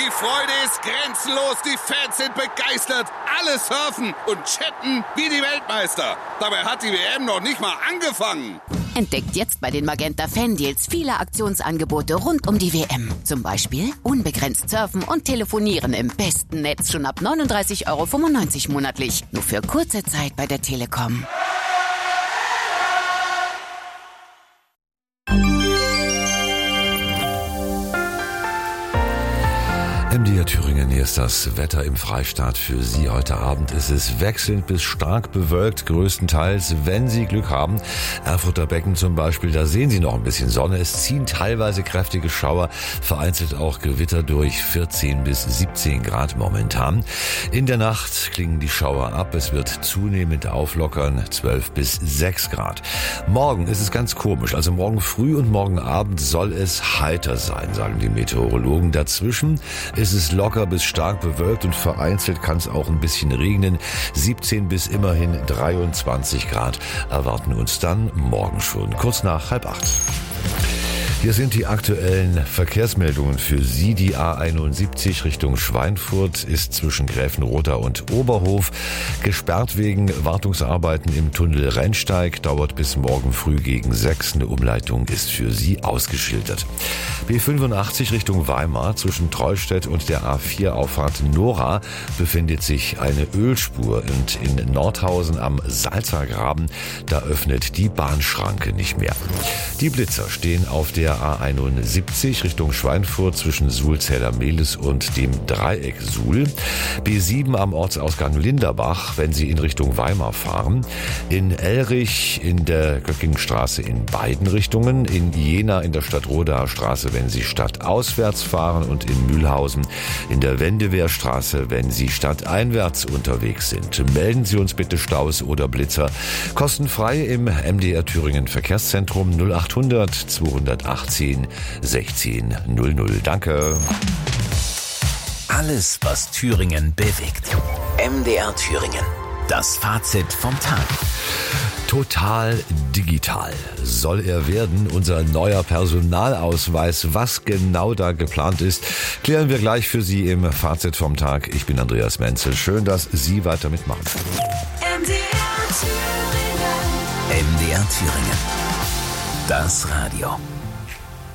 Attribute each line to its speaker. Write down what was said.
Speaker 1: Die Freude ist grenzenlos, die Fans sind begeistert. Alle surfen und chatten wie die Weltmeister. Dabei hat die WM noch nicht mal angefangen.
Speaker 2: Entdeckt jetzt bei den Magenta Fan-Deals viele Aktionsangebote rund um die WM. Zum Beispiel unbegrenzt surfen und telefonieren im besten Netz schon ab 39,95 € monatlich. Nur für kurze Zeit bei der Telekom.
Speaker 3: MDR Thüringen, hier ist das Wetter im Freistaat für Sie. Heute Abend ist es wechselnd bis stark bewölkt, größtenteils, wenn Sie Glück haben. Erfurter Becken zum Beispiel, da sehen Sie noch ein bisschen Sonne. Es ziehen teilweise kräftige Schauer, vereinzelt auch Gewitter durch, 14 bis 17 Grad momentan. In der Nacht klingen die Schauer ab, es wird zunehmend auflockern, 12 bis 6 Grad. Morgen ist es ganz komisch, also morgen früh und morgen Abend soll es heiter sein, sagen die Meteorologen. Dazwischen ist es locker bis stark bewölkt und vereinzelt kann es auch ein bisschen regnen. 17 bis immerhin 23 Grad erwarten uns dann morgen schon, kurz nach 7:30. Hier sind die aktuellen Verkehrsmeldungen für Sie. Die A71 Richtung Schweinfurt ist zwischen Gräfenrother und Oberhof gesperrt wegen Wartungsarbeiten im Tunnel Rennsteig. Dauert bis morgen früh gegen 6. Eine Umleitung ist für Sie ausgeschildert. B85 Richtung Weimar zwischen Trollstedt und der A4-Auffahrt Nora befindet sich eine Ölspur und in Nordhausen am Salzergraben, da öffnet die Bahnschranke nicht mehr. Die Blitzer stehen auf der A71 Richtung Schweinfurt zwischen Suhl-Zähler-Mehlis und dem Dreieck Suhl. B7 am Ortsausgang Linderbach, wenn Sie in Richtung Weimar fahren. In Elrich in der Göckingenstraße in beiden Richtungen. In Jena in der Stadtrodaer Straße, wenn Sie stadtauswärts fahren. Und in Mühlhausen in der Wendewehrstraße, wenn Sie stadteinwärts unterwegs sind. Melden Sie uns bitte Staus oder Blitzer. Kostenfrei im MDR Thüringen Verkehrszentrum 0800 218 16 00. Danke.
Speaker 4: Alles, was Thüringen bewegt. MDR Thüringen. Das Fazit vom Tag.
Speaker 3: Total digital soll er werden, unser neuer Personalausweis. Was genau da geplant ist, klären wir gleich für Sie im Fazit vom Tag. Ich bin Andreas Menzel. Schön, dass Sie weiter mitmachen.
Speaker 4: MDR Thüringen. Das Radio.